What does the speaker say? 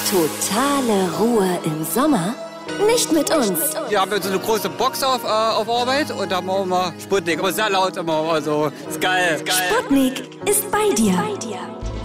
Totale Ruhe im Sommer? Nicht mit uns. Wir haben jetzt so eine große Box auf Arbeit und da machen wir Sputnik. Aber sehr laut immer, also ist geil. Sputnik ist bei dir.